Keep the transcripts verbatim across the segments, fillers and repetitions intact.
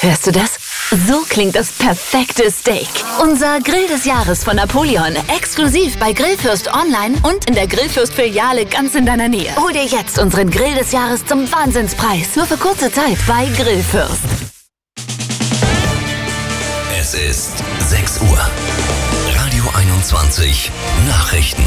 Hörst du das? So klingt das perfekte Steak. Unser Grill des Jahres von Napoleon. Exklusiv bei Grillfürst online und in der Grillfürst-Filiale ganz in deiner Nähe. Hol dir jetzt unseren Grill des Jahres zum Wahnsinnspreis. Nur für kurze Zeit bei Grillfürst. Es ist sechs Uhr. Radio einundzwanzig. Nachrichten.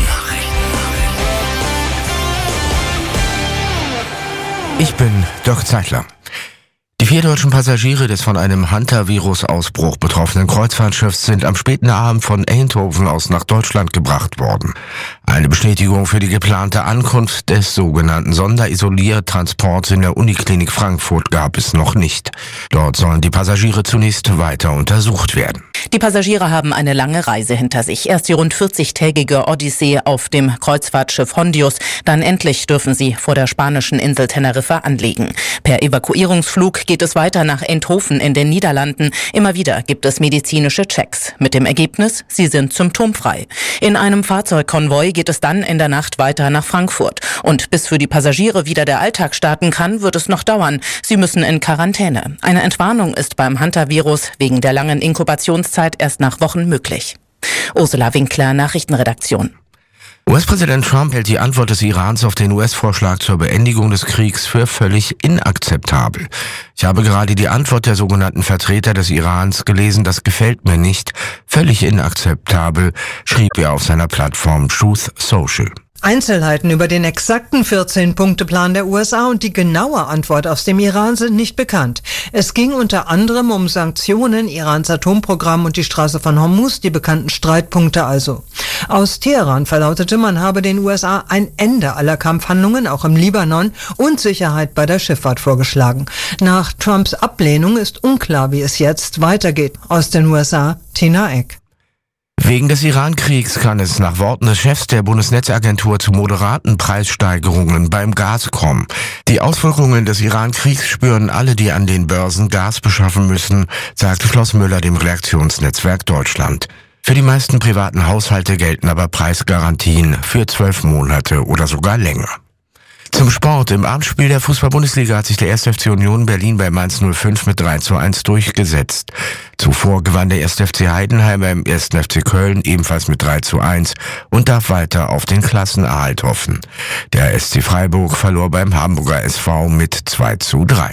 Ich bin Dirk Zeitler. Die vier deutschen Passagiere des von einem Hunter-Virus-Ausbruch betroffenen Kreuzfahrtschiffs sind am späten Abend von Eindhoven aus nach Deutschland gebracht worden. Eine Bestätigung für die geplante Ankunft des sogenannten Sonderisoliertransports in der Uniklinik Frankfurt gab es noch nicht. Dort sollen die Passagiere zunächst weiter untersucht werden. Die Passagiere haben eine lange Reise hinter sich. Erst die rund vierzigtägige Odyssee auf dem Kreuzfahrtschiff Hondius. Dann endlich dürfen sie vor der spanischen Insel Teneriffa anlegen. Per Evakuierungsflug geht es weiter nach Eindhoven in den Niederlanden. Immer wieder gibt es medizinische Checks. Mit dem Ergebnis, sie sind symptomfrei. In einem Fahrzeugkonvoi geht es dann in der Nacht weiter nach Frankfurt. Und bis für die Passagiere wieder der Alltag starten kann, wird es noch dauern. Sie müssen in Quarantäne. Eine Entwarnung ist beim Hunter-Virus wegen der langen Inkubationszeit erst nach Wochen möglich. Ursula Winkler, Nachrichtenredaktion. U S-Präsident Trump hält die Antwort des Irans auf den U S-Vorschlag zur Beendigung des Kriegs für völlig inakzeptabel. Ich habe gerade die Antwort der sogenannten Vertreter des Irans gelesen, das gefällt mir nicht. Völlig inakzeptabel, schrieb er auf seiner Plattform Truth Social. Einzelheiten über den exakten vierzehn-Punkte-Plan der U S A und die genaue Antwort aus dem Iran sind nicht bekannt. Es ging unter anderem um Sanktionen, Irans Atomprogramm und die Straße von Hormuz, die bekannten Streitpunkte also. Aus Teheran verlautete, man habe den U S A ein Ende aller Kampfhandlungen, auch im Libanon, und Sicherheit bei der Schifffahrt vorgeschlagen. Nach Trumps Ablehnung ist unklar, wie es jetzt weitergeht. Aus den U S A, Tina Eck. Wegen des Iran-Kriegs kann es nach Worten des Chefs der Bundesnetzagentur zu moderaten Preissteigerungen beim Gas kommen. Die Auswirkungen des Iran-Kriegs spüren alle, die an den Börsen Gas beschaffen müssen, sagte Schloss Müller dem Redaktionsnetzwerk Deutschland. Für die meisten privaten Haushalte gelten aber Preisgarantien für zwölf Monate oder sogar länger. Zum Sport. Im Abendspiel der Fußball-Bundesliga hat sich der erste F C Union Berlin bei Mainz null fünf mit drei zu eins durchgesetzt. Zuvor gewann der erste F C Heidenheim beim ersten F C Köln ebenfalls mit drei zu eins und darf weiter auf den Klassenerhalt hoffen. Der S C Freiburg verlor beim Hamburger S V mit zwei zu drei.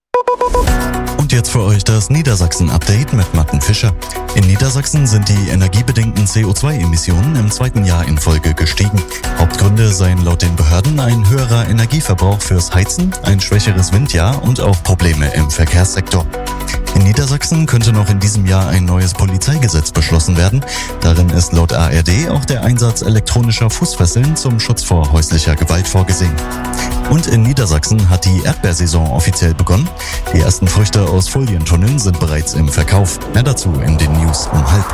Und jetzt für euch das Niedersachsen-Update mit Martin Fischer. In Niedersachsen sind die energiebedingten C O zwei Emissionen im zweiten Jahr in Folge gestiegen. Hauptgründe seien laut den Behörden ein höherer Energieverbrauch fürs Heizen, ein schwächeres Windjahr und auch Probleme im Verkehrssektor. In Niedersachsen könnte noch in diesem Jahr ein neues Polizeigesetz beschlossen werden. Darin ist laut A R D auch der Einsatz elektronischer Fußfesseln zum Schutz vor häuslicher Gewalt vorgesehen. Und in Niedersachsen hat die Erdbeersaison offiziell begonnen. Die ersten Früchte aus Folientunneln sind bereits im Verkauf. Mehr dazu in den News um halb.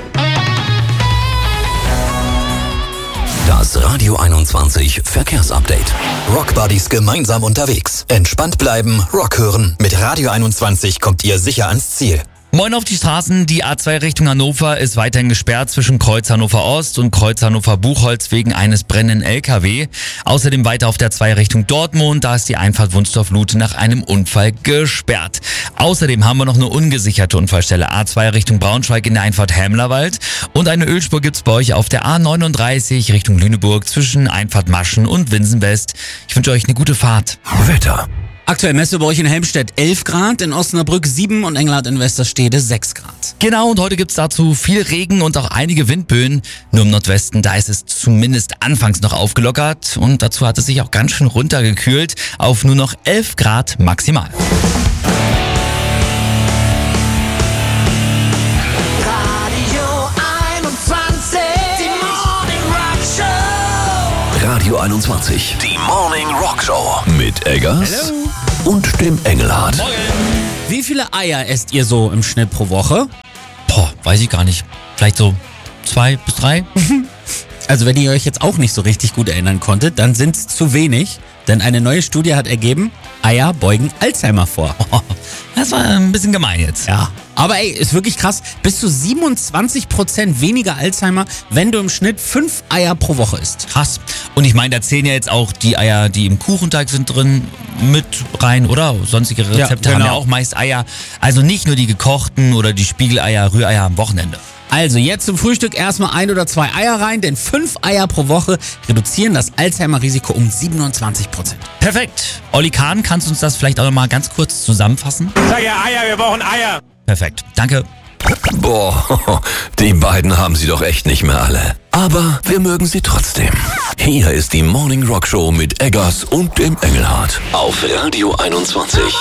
Das Radio einundzwanzig Verkehrsupdate. Rockbuddies gemeinsam unterwegs. Entspannt bleiben, Rock hören. Mit Radio einundzwanzig kommt ihr sicher ans Ziel. Moin auf die Straßen. Die A zwei Richtung Hannover ist weiterhin gesperrt zwischen Kreuz Hannover Ost und Kreuz Hannover Buchholz wegen eines brennenden L K W. Außerdem weiter auf der zwei Richtung Dortmund. Da ist die Einfahrt Wunsdorf-Lute nach einem Unfall gesperrt. Außerdem haben wir noch eine ungesicherte Unfallstelle. A zwei Richtung Braunschweig in der Einfahrt Hämlerwald. Und eine Ölspur gibt's bei euch auf der A neununddreißig Richtung Lüneburg zwischen Einfahrt Maschen und Winsenwest. Ich wünsche euch eine gute Fahrt. Wetter. Aktuell Messe bei euch in Helmstedt elf Grad, in Osnabrück sieben und Engelhardt in Westerstede sechs Grad. Genau, und heute gibt's dazu viel Regen und auch einige Windböen. Nur im Nordwesten, da ist es zumindest anfangs noch aufgelockert. Und dazu hat es sich auch ganz schön runtergekühlt auf nur noch elf Grad maximal. Radio einundzwanzig, die Morning Rock Show mit Eggers Hello. und dem Engelhardt. Morgen. Wie viele Eier esst ihr so im Schnitt pro Woche? Boah, weiß ich gar nicht. Vielleicht so zwei bis drei? Also wenn ihr euch jetzt auch nicht so richtig gut erinnern konntet, dann sind es zu wenig. Denn eine neue Studie hat ergeben, Eier beugen Alzheimer vor. Das war ein bisschen gemein jetzt. Ja, Aber ey, ist wirklich krass. Bis zu siebenundzwanzig Prozent weniger Alzheimer, wenn du im Schnitt fünf Eier pro Woche isst. Krass. Und ich meine, da zählen ja jetzt auch die Eier, die im Kuchenteig sind drin, mit rein, oder? Sonstige Rezepte ja, genau. haben ja auch meist Eier. Also nicht nur die gekochten oder die Spiegeleier, Rühreier am Wochenende. Also jetzt zum Frühstück erstmal ein oder zwei Eier rein, denn fünf Eier pro Woche reduzieren das Alzheimer-Risiko um siebenundzwanzig Prozent. Perfekt. Olli Kahn, kannst du uns das vielleicht auch noch mal ganz kurz zusammenfassen? Sag ja Eier, wir brauchen Eier. Perfekt. Danke. Boah, die beiden haben sie doch echt nicht mehr alle. Aber wir mögen sie trotzdem. Hier ist die Morning Rock Show mit Eggers und dem Engelhardt auf Radio einundzwanzig.